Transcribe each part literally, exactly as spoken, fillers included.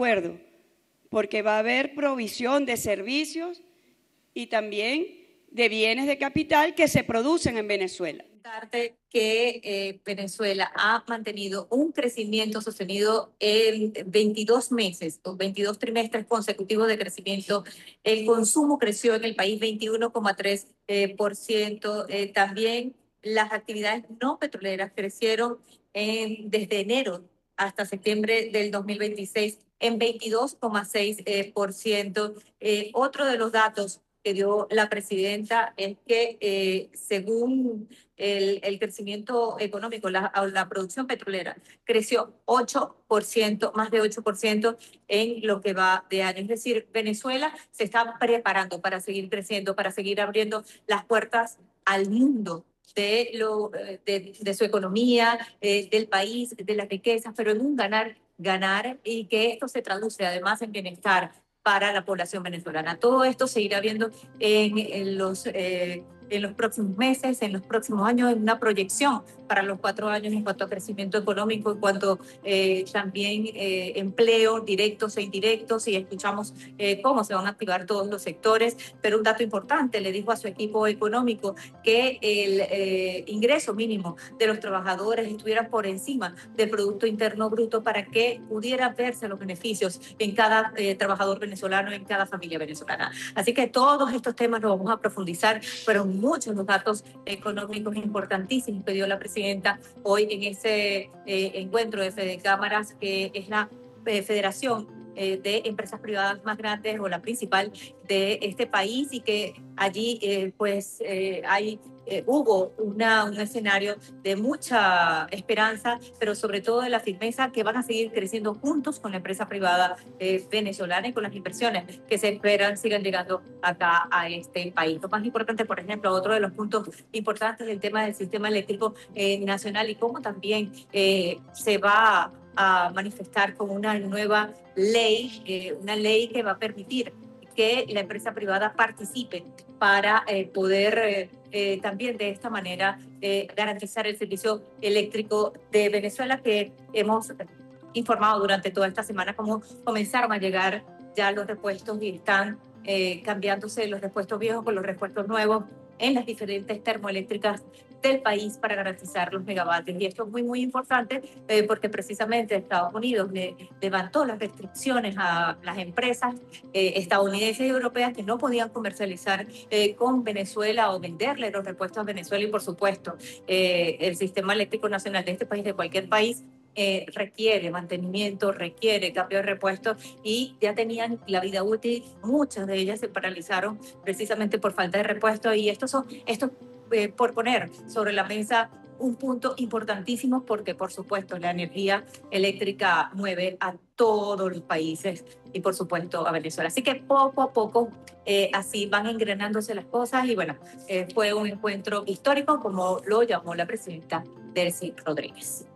acuerdo, porque va a haber provisión de servicios y también de bienes de capital que se producen en Venezuela. Que eh, Venezuela ha mantenido un crecimiento sostenido en veintidós meses, o veintidós trimestres consecutivos de crecimiento. El consumo creció en el país veintiuno coma tres por ciento. Eh, también las actividades no petroleras crecieron en, desde enero hasta septiembre del dos mil veintiséis en veintidós coma seis por ciento. Eh, otro de los datos que dio la presidenta es que eh, según el, el crecimiento económico, la, la producción petrolera creció ocho por ciento, más de ocho por ciento en lo que va de año. Es decir, Venezuela se está preparando para seguir creciendo, para seguir abriendo las puertas al mundo de, lo, de, de su economía, eh, del país, de las riquezas, pero en un ganar, ganar y que esto se traduce además en bienestar para la población venezolana. Todo esto se irá viendo en, en, los, eh, en los próximos meses, en los próximos años, en una proyección para los cuatro años en cuanto a crecimiento económico, en cuanto eh, también eh, empleo directos e indirectos, y escuchamos eh, cómo se van a activar todos los sectores. Pero un dato importante, le dijo a su equipo económico que el eh, ingreso mínimo de los trabajadores estuviera por encima del Producto Interno Bruto para que pudiera verse los beneficios en cada eh, trabajador venezolano, en cada familia venezolana. Así que todos estos temas los vamos a profundizar, pero muchos los datos económicos importantísimos que dio la presidenta hoy en ese eh, encuentro de Fedecámaras, que es la eh, federación eh, de empresas privadas más grandes o la principal de este país, y que allí eh, pues eh, hay Eh, hubo una, un escenario de mucha esperanza, pero sobre todo de la firmeza que van a seguir creciendo juntos con la empresa privada eh, venezolana y con las inversiones que se esperan sigan llegando acá a este país. Lo más importante, por ejemplo, otro de los puntos importantes del tema del sistema eléctrico eh, nacional, y cómo también eh, se va a manifestar como una nueva ley, eh, una ley que va a permitir que la empresa privada participe para eh, poder eh, eh, también de esta manera eh, garantizar el servicio eléctrico de Venezuela, que hemos informado durante toda esta semana cómo comenzaron a llegar ya los repuestos y están eh, cambiándose los repuestos viejos por los repuestos nuevos en las diferentes termoeléctricas del país para garantizar los megavatios. Y esto es muy, muy importante eh, porque precisamente Estados Unidos le, levantó las restricciones a las empresas eh, estadounidenses y europeas que no podían comercializar eh, con Venezuela o venderle los repuestos a Venezuela. Y por supuesto, eh, el sistema eléctrico nacional de este país, de cualquier país, Eh, requiere mantenimiento, requiere cambio de repuestos, y ya tenían la vida útil, muchas de ellas se paralizaron precisamente por falta de repuestos. Y estos son, esto eh, por poner sobre la mesa un punto importantísimo, porque por supuesto la energía eléctrica mueve a todos los países y por supuesto a Venezuela. Así que poco a poco eh, así van engrenándose las cosas, y bueno, eh, fue un encuentro histórico, como lo llamó la presidenta Delcy Rodríguez.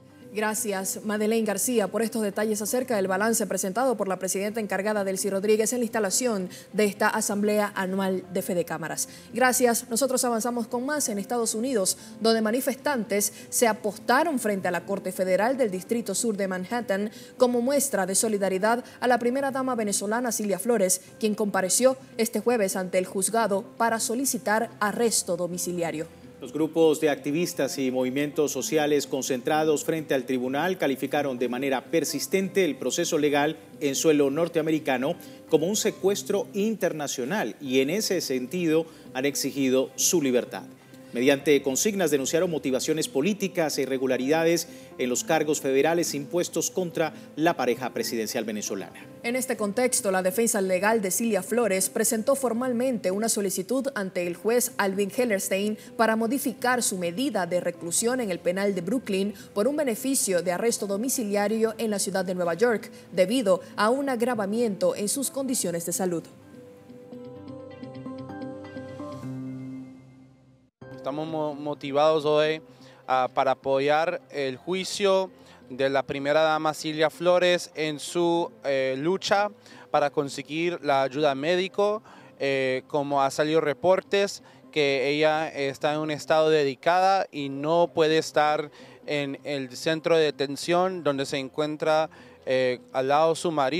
Gracias, Madeleine García, por estos detalles acerca del balance presentado por la presidenta encargada Delcy Rodríguez en la instalación de esta Asamblea Anual de Fedecámaras. Gracias. Nosotros avanzamos con más en Estados Unidos, donde manifestantes se apostaron frente a la Corte Federal del Distrito Sur de Manhattan como muestra de solidaridad a la primera dama venezolana Cilia Flores, quien compareció este jueves ante el juzgado para solicitar arresto domiciliario. Los grupos de activistas y movimientos sociales concentrados frente al tribunal calificaron de manera persistente el proceso legal en suelo norteamericano como un secuestro internacional, y en ese sentido han exigido su libertad. Mediante consignas denunciaron motivaciones políticas e irregularidades en los cargos federales impuestos contra la pareja presidencial venezolana. En este contexto, la defensa legal de Cilia Flores presentó formalmente una solicitud ante el juez Alvin Hellerstein para modificar su medida de reclusión en el penal de Brooklyn por un beneficio de arresto domiciliario en la ciudad de Nueva York, debido a un agravamiento en sus condiciones de salud. Estamos motivados hoy uh, para apoyar el juicio de la primera dama Cilia Flores en su eh, lucha para conseguir la ayuda médica, eh, como ha salido reportes que ella está en un estado delicado y no puede estar en el centro de detención donde se encuentra eh, al lado de su marido.